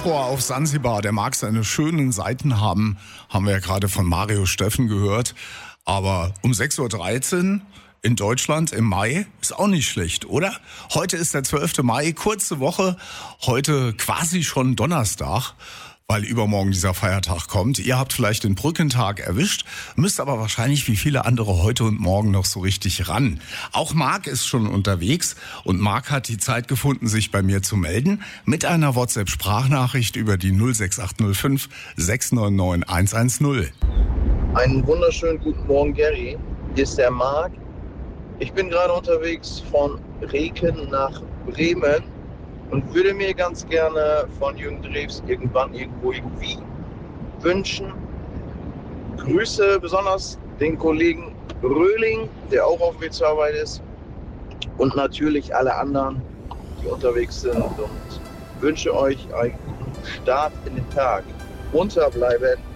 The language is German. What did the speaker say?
Februar auf Sansibar, der mag seine schönen Seiten haben wir ja gerade von Mario Steffen gehört. Aber um 6.13 Uhr in Deutschland im Mai ist auch nicht schlecht, oder? Heute ist der 12. Mai, kurze Woche, heute quasi schon Donnerstag, weil übermorgen dieser Feiertag kommt. Ihr habt vielleicht den Brückentag erwischt, müsst aber wahrscheinlich wie viele andere heute und morgen noch so richtig ran. Auch Marc ist schon unterwegs und Marc hat die Zeit gefunden, sich bei mir zu melden mit einer WhatsApp-Sprachnachricht über die 06805 699 110. Einen wunderschönen guten Morgen, Gary. Hier ist der Marc. Ich bin gerade unterwegs von Reken nach Bremen und würde mir ganz gerne von Jürgen Drews irgendwann irgendwo irgendwie wünschen. Grüße besonders den Kollegen Röhling, der auch auf dem Weg zur Arbeit ist, und natürlich alle anderen, die unterwegs sind, und wünsche euch einen guten Start in den Tag. Munter bleiben.